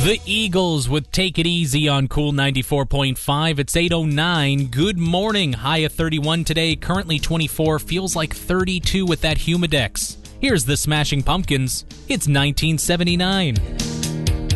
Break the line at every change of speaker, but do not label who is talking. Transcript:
The Eagles with Take It Easy on Cool 94.5. It's 8:09. Good morning. High of 31 today, currently 24. Feels like 32 with that Humidex. Here's the Smashing Pumpkins. It's 1979.